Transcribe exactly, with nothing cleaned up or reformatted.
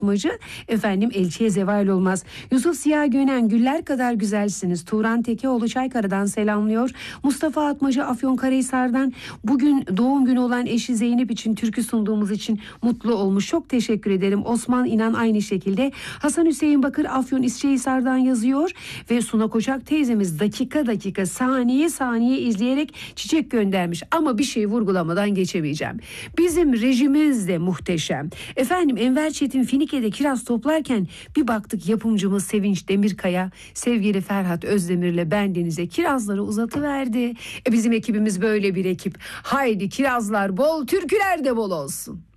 Atmacı, efendim elçiye zeval olmaz. Yusuf Siyah Gönen, güller kadar güzelsiniz. Turan Tekeoğlu Çaykara'dan selamlıyor. Mustafa Atmacı Afyonkarahisar'dan, bugün doğum günü olan eşi Zeynep için türkü sunduğumuz için mutlu olmuş. Çok teşekkür ederim. Osman İnan aynı şekilde. Hasan Hüseyin Bakır Afyon İsçehisar'dan yazıyor ve Suna Koçak teyzemiz dakika dakika, saniye saniye izleyerek çiçek göndermiş. Ama bir şey vurgulamadan geçemeyeceğim. Bizim rejimiz de muhteşem. Efendim Enver Çetin Finike'de kiraz toplarken bir baktık yapımcımız Sevinç Demirkaya sevgili Ferhat Özdemir'le bendenize kirazları uzatıverdi. E bizim ekibimiz böyle bir ekip. Haydi kirazlar bol, türküler de bol olsun.